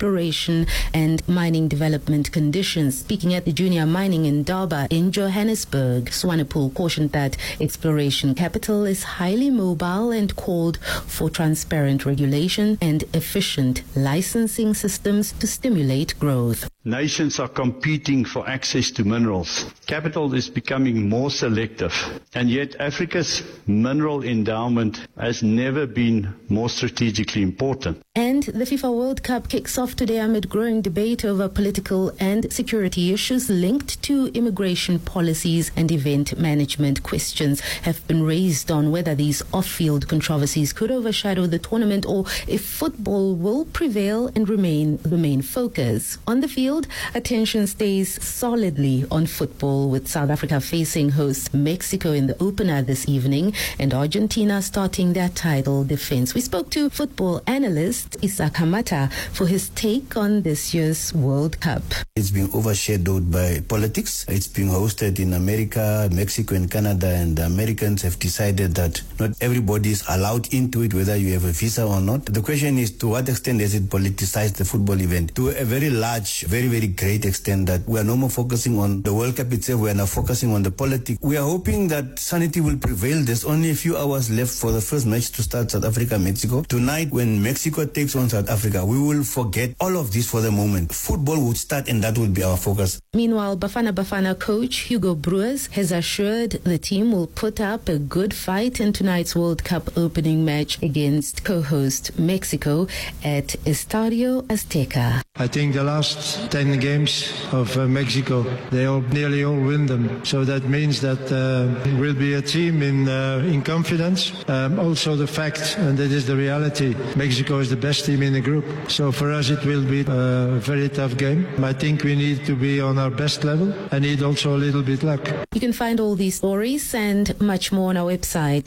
exploration and mining development conditions. Speaking at the Junior Mining Indaba in Johannesburg, Swanepoel cautioned that exploration capital is highly mobile and called for transparent regulation and efficient licensing systems to stimulate growth. Nations are competing for access to minerals. Capital is becoming more selective, and yet Africa's mineral endowment has never been more strategically important. And the FIFA World Cup kicks off today amid growing debate over political and security issues linked to immigration policies, and event management questions have been raised on whether these off-field controversies could overshadow the tournament or if football will prevail and remain the main focus. On the field, attention stays solidly on football, with South Africa facing host Mexico in the opener this evening and Argentina starting their title defense. We spoke to football analyst Isaac Hamata for his take on this year's World Cup. It's been overshadowed by politics. It's being hosted in America, Mexico and Canada, and the Americans have decided that not everybody is allowed into it, whether you have a visa or not. The question is, to what extent has it politicized the football event? To a very large, very great extent, that we are no more focusing on the World Cup itself, we are now focusing on the politics. We are hoping that sanity will prevail. There's only a few hours left for the first match to start, South Africa-Mexico. Tonight, when Mexico takes on South Africa, we will forget all of this for the moment. Football would start and that will be our focus. Meanwhile, Bafana coach Hugo Broos has assured the team will put up a good fight in tonight's World Cup opening match against co-host Mexico at Estadio Azteca. I think the last 10 games of Mexico, they nearly all win them. So that means that we'll be a team in confidence. Also the fact, and that is the reality, Mexico is the best team in the group. So for us it will be a very tough game. I think we need to be on our best level and need also a little bit luck. You can find all these stories and much more on our website,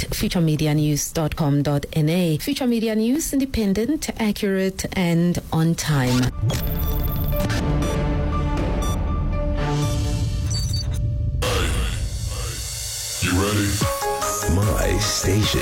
futuremedianews.com.na. Future Media News, independent, accurate and on time. You ready? My station.